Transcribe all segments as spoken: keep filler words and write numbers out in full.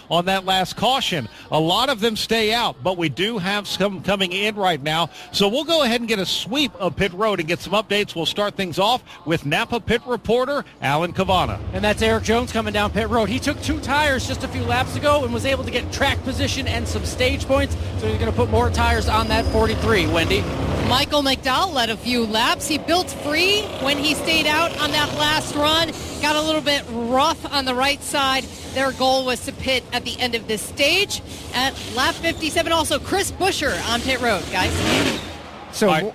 on that last caution. A lot of them stay out, but we do have some coming in right now. So we'll go ahead and get a sweep of pit road and get some updates. We'll start things off with Napa pit reporter Alan Cavana. And that's Eric Jones coming down pit road. He took two tires just a few laps ago and was able to get track position and some stage points. So he's going to put more tires on that forty-three, Wendy. Michael McDowell led a few laps. He built free when he stayed out on that last run. Got a little bit rough on the right side. Their goal was to pit at the end of this stage at lap fifty-seven. Also, Chris Buescher on pit road, guys. So, right.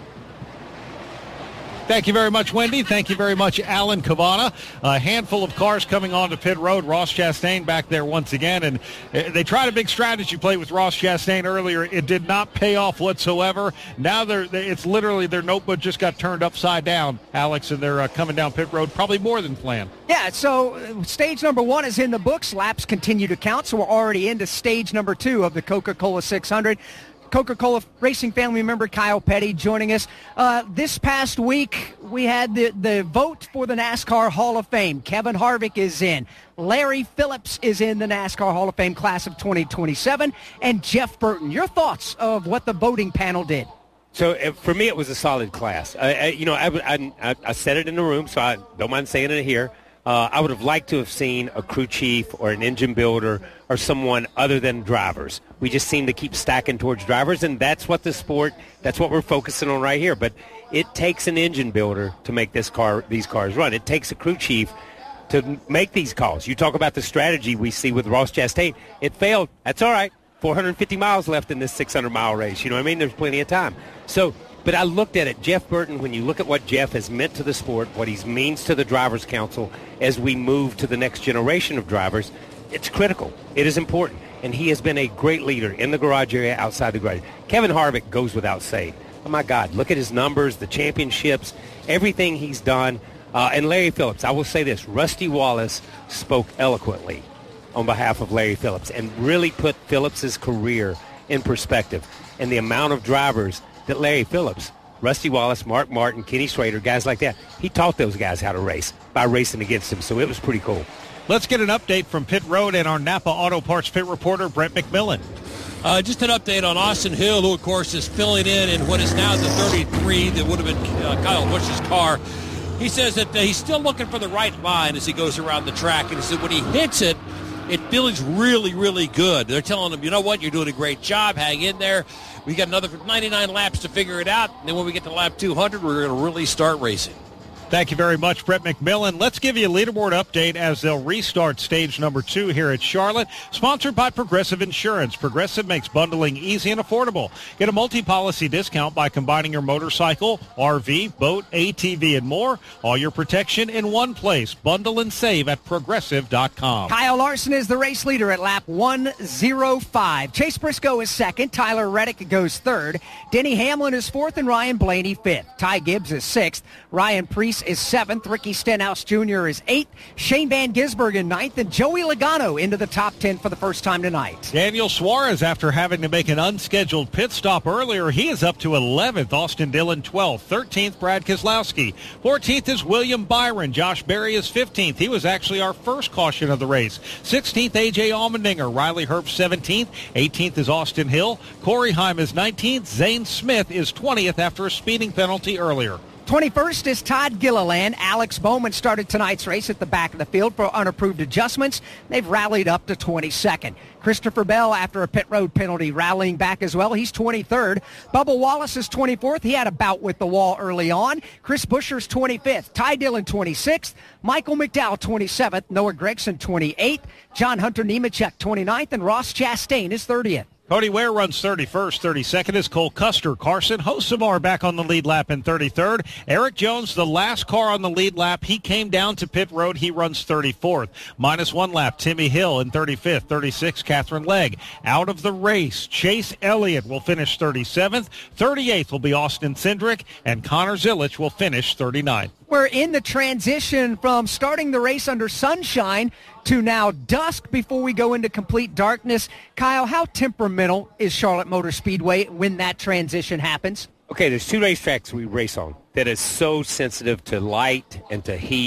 Thank you very much, Wendy. Thank you very much, Alan Cavana. A handful of cars coming onto pit road. Ross Chastain back there once again. And they tried a big strategy play with Ross Chastain earlier. It did not pay off whatsoever. Now they're, it's literally their notebook just got turned upside down, Alex, and they're uh, coming down pit road probably more than planned. Yeah, so uh, stage number one is in the books. Laps continue to count, so we're already into stage number two of the Coca-Cola six hundred. Coca-Cola Racing family member Kyle Petty joining us. Uh, this past week, we had the, the vote for the NASCAR Hall of Fame. Kevin Harvick is in. Larry Phillips is in the NASCAR Hall of Fame class of twenty twenty-seven. And Jeff Burton. Your thoughts of what the voting panel did? So uh, for me, it was a solid class. I, I, you know, I, I, I said it in the room, so I don't mind saying it here. Uh, I would have liked to have seen a crew chief or an engine builder or someone other than drivers. We just seem to keep stacking towards drivers, and that's what the sport, that's what we're focusing on right here. But it takes an engine builder to make this car, these cars run. It takes a crew chief to make these calls. You talk about the strategy we see with Ross Chastain. It failed. That's all right. four hundred fifty miles left in this six hundred mile race. You know what I mean? There's plenty of time. So, but I looked at it. Jeff Burton, when you look at what Jeff has meant to the sport, what he means to the Drivers' Council as we move to the next generation of drivers, it's critical. It is important. And he has been a great leader in the garage area, outside the garage. Kevin Harvick goes without saying. Oh, my God, look at his numbers, the championships, everything he's done. Uh, and Larry Phillips, I will say this, Rusty Wallace spoke eloquently on behalf of Larry Phillips and really put Phillips's career in perspective. And the amount of drivers that Larry Phillips, Rusty Wallace, Mark Martin, Kenny Schrader, guys like that, he taught those guys how to race by racing against them. So it was pretty cool. Let's get an update from pit road and our Napa Auto Parts pit reporter, Brent McMillan. Uh, just an update on Austin Hill, who, of course, is filling in in what is now the thirty-three that would have been uh, Kyle Busch's car. He says that uh, he's still looking for the right line as he goes around the track. And he said when he hits it, it feels really, really good. They're telling him, you know what, you're doing a great job. Hang in there. We got another ninety-nine laps to figure it out. And then when we get to lap two hundred, we're going to really start racing. Thank you very much, Brett McMillan. Let's give you a leaderboard update as they'll restart stage number two here at Charlotte. Sponsored by Progressive Insurance. Progressive makes bundling easy and affordable. Get a multi-policy discount by combining your motorcycle, R V, boat, A T V, and more. All your protection in one place. Bundle and save at progressive dot com. Kyle Larson is the race leader at lap one oh five. Chase Briscoe is second. Tyler Reddick goes third. Denny Hamlin is fourth and Ryan Blaney fifth. Ty Gibbs is sixth. Ryan Preece is seventh. Ricky Stenhouse Junior is eighth. Shane Van Gisbergen in ninth. And Joey Logano into the top ten for the first time tonight. Daniel Suarez, after having to make an unscheduled pit stop earlier, he is up to eleventh. Austin Dillon twelfth. thirteenth, Brad Keselowski. fourteenth is William Byron. Josh Berry is fifteenth. He was actually our first caution of the race. sixteenth, A J Allmendinger. Riley Herbst seventeenth. eighteenth is Austin Hill. Corey Heim is nineteenth. Zane Smith is twentieth after a speeding penalty earlier. twenty-first is Todd Gilliland. Alex Bowman started tonight's race at the back of the field for unapproved adjustments. They've rallied up to twenty-second. Christopher Bell, after a pit road penalty, rallying back as well. He's twenty-third. Bubba Wallace is twenty-fourth. He had a bout with the wall early on. Chris Buescher's twenty-fifth. Ty Dillon twenty-sixth. Michael McDowell twenty-seventh. Noah Gragson twenty-eighth. John Hunter Nemechek twenty-ninth. And Ross Chastain is thirtieth. Cody Ware runs thirty-first. thirty-second is Cole Custer. Carson Hocevar back on the lead lap in thirty-third. Eric Jones, the last car on the lead lap. He came down to pit road. He runs thirty-fourth. Minus one lap, Timmy Hill in thirty-fifth. thirty-sixth, Catherine Legg. Out of the race, Chase Elliott will finish thirty-seventh. thirty-eighth will be Austin Cindric. And Connor Zilisch will finish thirty-ninth. We're in the transition from starting the race under sunshine to now dusk before we go into complete darkness. Kyle, how temperamental is Charlotte Motor Speedway when that transition happens? Okay, there's two racetracks we race on that is so sensitive to light and to heat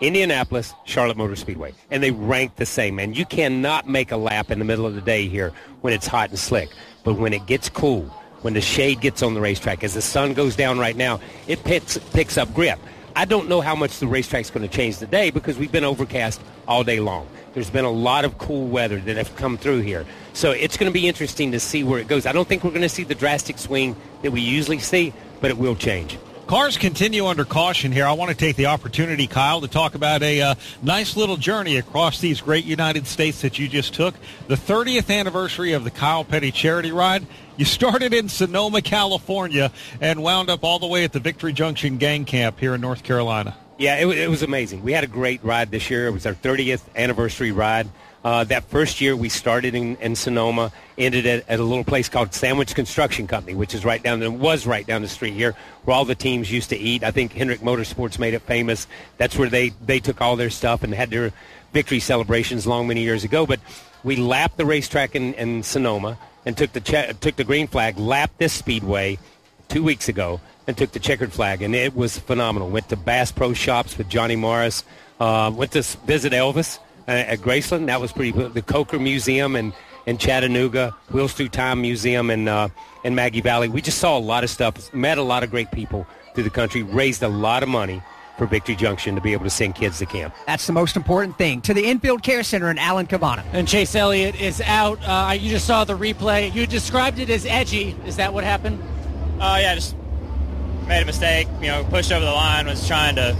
Indianapolis, Charlotte Motor Speedway, and they rank the same, man. You cannot make a lap in the middle of the day here when it's hot and slick, but when it gets cool, when the shade gets on the racetrack, as the sun goes down right now, it picks, picks up grip. I don't know how much the racetrack's going to change today because we've been overcast all day long. There's been a lot of cool weather that have come through here. So it's going to be interesting to see where it goes. I don't think we're going to see the drastic swing that we usually see, but it will change. Cars continue under caution here. I want to take the opportunity, Kyle, to talk about a uh, nice little journey across these great United States that you just took. The thirtieth anniversary of the Kyle Petty Charity Ride. You started in Sonoma, California, and wound up all the way at the Victory Junction Gang Camp here in North Carolina. Yeah, it, it was amazing. We had a great ride this year. It was our thirtieth anniversary ride. Uh, that first year we started in, in Sonoma, ended at, at a little place called Sandwich Construction Company, which is right down the, was right down the street here, where all the teams used to eat. I think Hendrick Motorsports made it famous. That's where they, they took all their stuff and had their victory celebrations long many years ago. But we lapped the racetrack in, in Sonoma and took the che- took the green flag, lapped this speedway two weeks ago, and took the checkered flag, and it was phenomenal. Went to Bass Pro Shops with Johnny Morris. Uh, went to visit Elvis uh, at Graceland. That was pretty good. The Coker Museum in, in Chattanooga, Wheels Through Time Museum in, uh, in Maggie Valley. We just saw a lot of stuff, met a lot of great people through the country, raised a lot of money for Victory Junction to be able to send kids to camp. That's the most important thing. To the Infield Care Center in Alan Cavana. And Chase Elliott is out. Uh, you just saw the replay. You described it as edgy. Is that what happened? Uh, yeah, just made a mistake. You know, pushed over the line, was trying to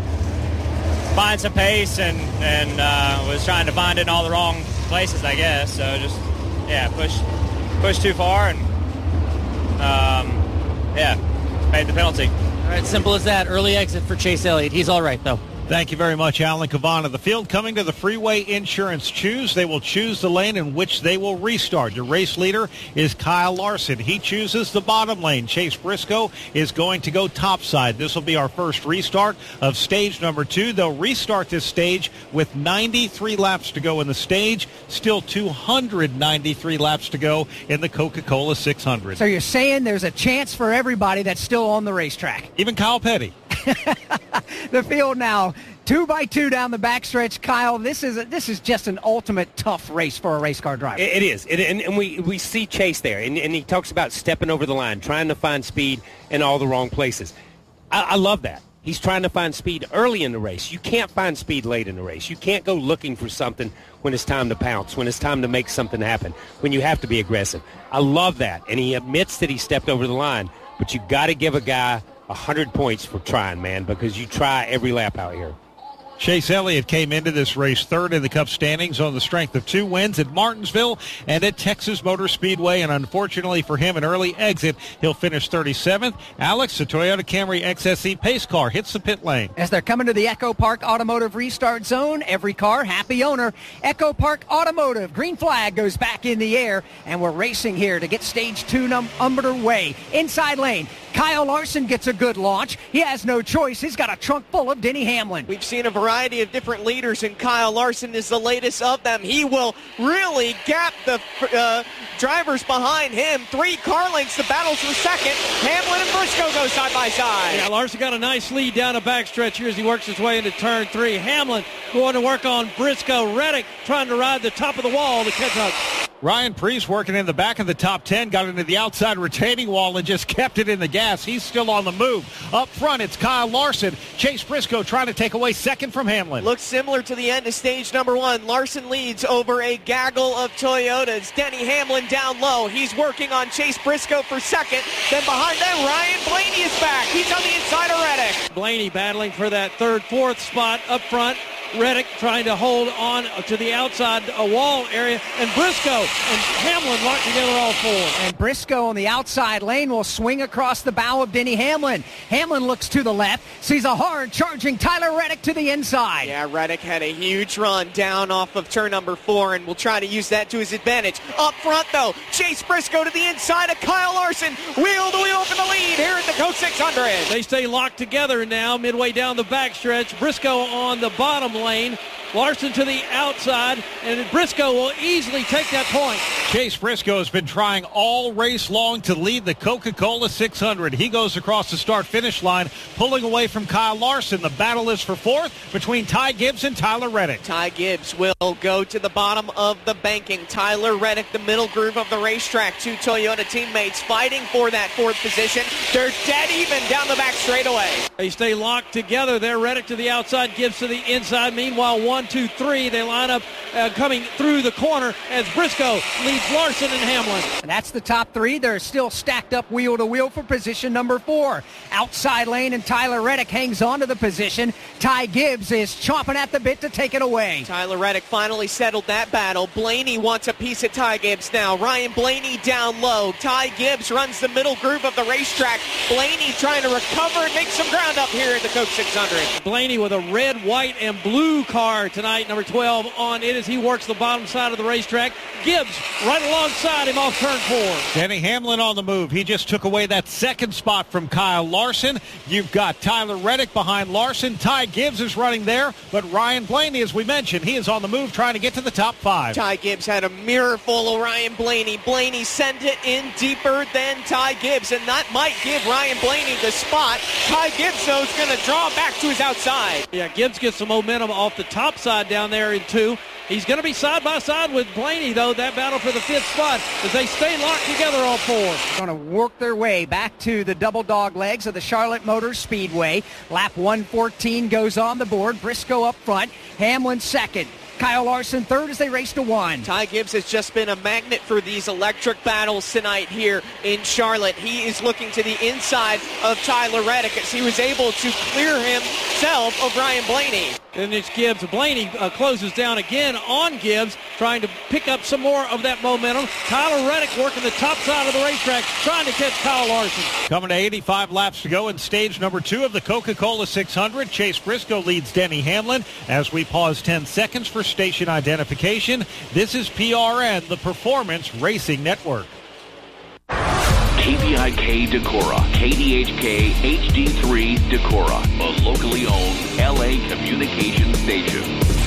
find some pace and, and uh, was trying to find it in all the wrong places, I guess. So just, yeah, pushed, pushed too far and, um, yeah, paid the penalty. All right, simple as that. Early exit for Chase Elliott. He's all right, though. Thank you very much, Alan Cavana. The field coming to the Freeway Insurance Choose. They will choose the lane in which they will restart. Your race leader is Kyle Larson. He chooses the bottom lane. Chase Briscoe is going to go topside. This will be our first restart of stage number two. They'll restart this stage with ninety-three laps to go in the stage. Still two hundred ninety-three laps to go in the Coca-Cola six hundred. So you're saying there's a chance for everybody that's still on the racetrack. Even Kyle Petty. The field now, two by two down the backstretch. Kyle, this is a, this is just an ultimate tough race for a race car driver. It, it is, it, and, and we, we see Chase there, and, and he talks about stepping over the line, trying to find speed in all the wrong places. I, I love that. He's trying to find speed early in the race. You can't find speed late in the race. You can't go looking for something when it's time to pounce, when it's time to make something happen, when you have to be aggressive. I love that, and he admits that he stepped over the line, but you got to give a guy one hundred points for trying, man, because you try every lap out here. Chase Elliott came into this race third in the Cup standings on the strength of two wins at Martinsville and at Texas Motor Speedway, and unfortunately for him, an early exit. He'll finish thirty-seventh. Alex, the Toyota Camry X S E pace car, hits the pit lane. As they're coming to the Echo Park Automotive restart zone, every car, happy owner. Echo Park Automotive, green flag goes back in the air, and we're racing here to get stage two num- underway. Inside lane, Kyle Larson gets a good launch. He has no choice. He's got a trunk full of Denny Hamlin. We've seen a variety of different leaders, and Kyle Larson is the latest of them. He will really gap the uh, drivers behind him. Three car lengths, the battles for second. Hamlin and Briscoe go side by side. Yeah, Larson got a nice lead down the backstretch here as he works his way into turn three. Hamlin going to work on Briscoe. Reddick trying to ride the top of the wall to catch up. Ryan Preece working in the back of the top ten, got into the outside retaining wall and just kept it in the gas. He's still on the move. Up front, it's Kyle Larson. Chase Briscoe trying to take away second from Hamlin. Looks similar to the end of stage number one. Larson leads over a gaggle of Toyotas. Denny Hamlin down low. He's working on Chase Briscoe for second. Then behind them, Ryan Blaney is back. He's on the inside of Reddick. Blaney battling for that third, fourth spot up front. Reddick trying to hold on to the outside a wall area, and Briscoe and Hamlin locked together all four. And Briscoe on the outside lane will swing across the bow of Denny Hamlin. Hamlin looks to the left, sees a hard charging Tyler Reddick to the inside. Yeah, Reddick had a huge run down off of turn number four, and will try to use that to his advantage. Up front, though, Chase Briscoe to the inside of Kyle Larson. Wheel to wheel for the lead here at the Coke six hundred. They stay locked together now midway down the backstretch. Briscoe on the bottom lane. Larson to the outside, and Briscoe will easily take that point. Chase Briscoe has been trying all race long to lead the Coca-Cola six hundred. He goes across the start-finish line, pulling away from Kyle Larson. The battle is for fourth between Ty Gibbs and Tyler Reddick. Ty Gibbs will go to the bottom of the banking. Tyler Reddick, the middle groove of the racetrack. Two Toyota teammates fighting for that fourth position. They're dead even down the back straightaway. They stay locked together there. Reddick to the outside, Gibbs to the inside. Meanwhile, one, two, three, they line up uh, coming through the corner as Briscoe leads Larson and Hamlin. And that's the top three. They're still stacked up wheel to wheel for position number four. Outside lane, and Tyler Reddick hangs on to the position. Ty Gibbs is chomping at the bit to take it away. Tyler Reddick finally settled that battle. Blaney wants a piece of Ty Gibbs now. Ryan Blaney down low. Ty Gibbs runs the middle groove of the racetrack. Blaney trying to recover and make some ground up here at the Coke six hundred. Blaney with a red, white, and blue car tonight, number twelve on it as he works the bottom side of the racetrack. Gibbs right alongside him off turn four. Denny Hamlin on the move. He just took away that second spot from Kyle Larson. You've got Tyler Reddick behind Larson. Ty Gibbs is running there, but Ryan Blaney, as we mentioned, he is on the move trying to get to the top five. Ty Gibbs had a mirror full of Ryan Blaney. Blaney sent it in deeper than Ty Gibbs, and that might give Ryan Blaney the spot. Ty Gibbs, though, is going to draw back to his outside. Yeah, Gibbs gets some momentum off the top side down there in two. He's going to be side by side with Blaney, though, that battle for the fifth spot as they stay locked together all four. Going to work their way back to the double dog legs of the Charlotte Motor Speedway. Lap one fourteen goes on the board. Briscoe up front. Hamlin second. Kyle Larson third as they race to one. Ty Gibbs has just been a magnet for these electric battles tonight here in Charlotte. He is looking to the inside of Tyler Reddick as he was able to clear himself of Ryan Blaney. And it's Gibbs. Blaney uh, closes down again on Gibbs, trying to pick up some more of that momentum. Tyler Reddick working the top side of the racetrack, trying to catch Kyle Larson. Coming to eighty-five laps to go in stage number two of the Coca-Cola six hundred. Chase Briscoe leads Denny Hamlin as we pause ten seconds for station identification. This is P R N, the Performance Racing Network. K V I K Decorah, K D H K H D three Decorah, a locally owned L A communications station.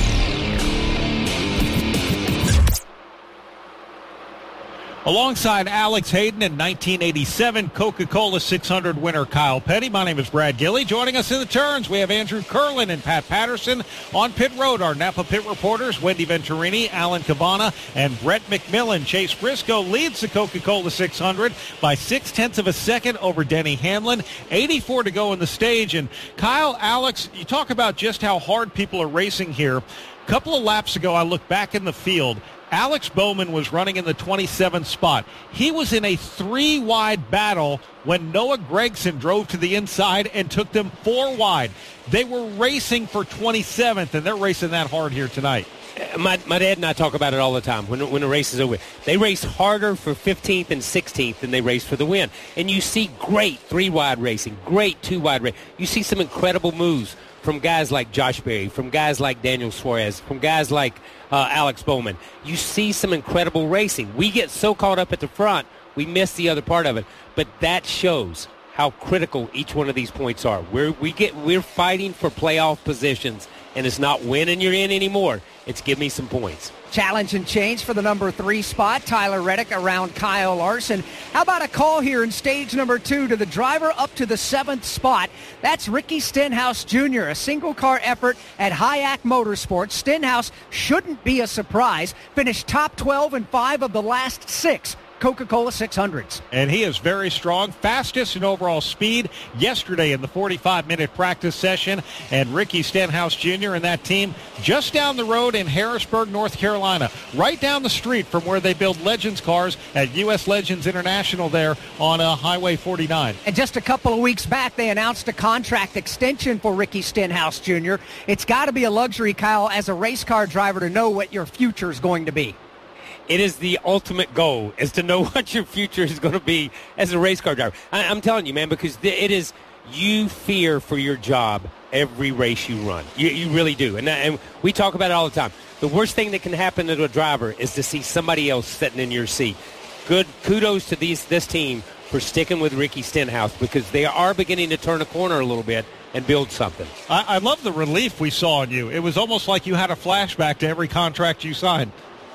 Alongside Alex Hayden and nineteen eighty-seven Coca-Cola six hundred winner Kyle Petty, my name is Brad Gilley. Joining us in the turns, we have Andrew Curlin and Pat Patterson. On pit road, our Napa pit reporters, Wendy Venturini, Alan Cabana, and Brett McMillan. Chase Briscoe leads the Coca-Cola six hundred by six-tenths of a second over Denny Hamlin. eighty-four to go in the stage. And Kyle, Alex, you talk about just how hard people are racing here. A couple of laps ago, I looked back in the field. Alex Bowman was running in the twenty-seventh spot. He was in a three-wide battle when Noah Gragson drove to the inside and took them four wide. They were racing for twenty-seventh, and they're racing that hard here tonight. My, my dad and I talk about it all the time when, when the race is over. They race harder for fifteenth and sixteenth than they race for the win. And you see great three-wide racing, great two-wide racing. You see some incredible moves from guys like Josh Berry, from guys like Daniel Suarez, from guys like uh, Alex Bowman. You see some incredible racing. We get so caught up at the front, we miss the other part of it. But that shows how critical each one of these points are. We're, we get, we're fighting for playoff positions, and it's not win and you're in anymore. It's give me some points. Challenge and change for the number three spot. Tyler Reddick around Kyle Larson. How about a call here in stage number two to the driver up to the seventh spot? That's Ricky Stenhouse Junior A single car effort at Hayek Motorsports. Stenhouse shouldn't be a surprise. Finished top twelve in five of the last six Coca-Cola six hundreds. And he is very strong, fastest in overall speed yesterday in the forty-five minute practice session. And Ricky Stenhouse Junior and that team just down the road in Harrisburg, North Carolina, right down the street from where they build Legends cars at U S Legends International there on uh, Highway forty-nine. And just a couple of weeks back, they announced a contract extension for Ricky Stenhouse Junior It's got to be a luxury, Kyle, as a race car driver to know what your future is going to be. It is the ultimate goal, is to know what your future is going to be as a race car driver. I, I'm telling you, man, because it is, you fear for your job every race you run. You, you really do. And, and we talk about it all the time. The worst thing that can happen to a driver is to see somebody else sitting in your seat. Good kudos to these this team for sticking with Ricky Stenhouse, because they are beginning to turn a corner a little bit and build something. I, I love the relief we saw in you. It was almost like you had a flashback to every contract you signed.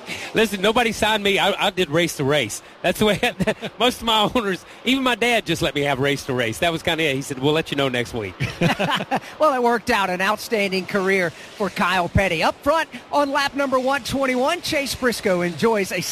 Listen, nobody signed me. I, I did race to race. That's the way most of my owners, even my dad, just let me have race to race. That was kind of it. He said, we'll let you know next week. Well, it worked out. An outstanding career for Kyle Petty. Up front on lap number one twenty-one, Chase Briscoe enjoys a